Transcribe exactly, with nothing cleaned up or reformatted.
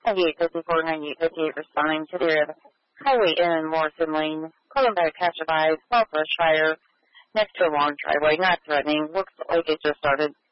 ninety-eight fifty-four, ninety-eight fifty-eight responding to the highway in Morrison Lane, calling by a patch of eyes, southwest fire, next to a long driveway, not threatening. Looks like it just started.